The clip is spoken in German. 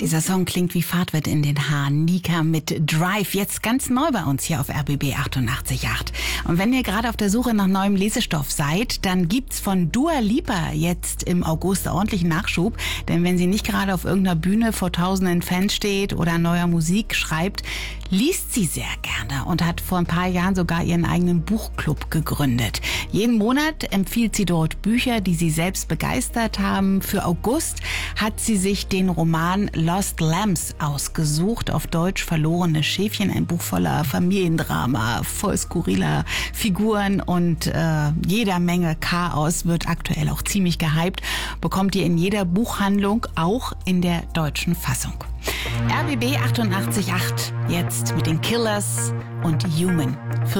Dieser Song klingt wie Fahrtwind in den Haaren. Nika mit Drive, jetzt ganz neu bei uns hier auf RBB 88.8. Und wenn ihr gerade auf der Suche nach neuem Lesestoff seid, dann gibt's von Dua Lipa jetzt im August ordentlichen Nachschub. Denn wenn sie nicht gerade auf irgendeiner Bühne vor tausenden Fans steht oder neuer Musik schreibt, liest sie sehr gerne und hat vor ein paar Jahren sogar ihren eigenen Buchclub gegründet. Jeden Monat empfiehlt sie dort Bücher, die sie selbst begeistert haben. Für August hat sie sich den Roman Lost Lambs ausgesucht, auf Deutsch Verlorene Schäfchen, ein Buch voller Familiendrama, voll skurriler Figuren und jeder Menge Chaos, wird aktuell auch ziemlich gehypt, bekommt ihr in jeder Buchhandlung, auch in der deutschen Fassung. RBB 88.8, jetzt mit den Killers und Human.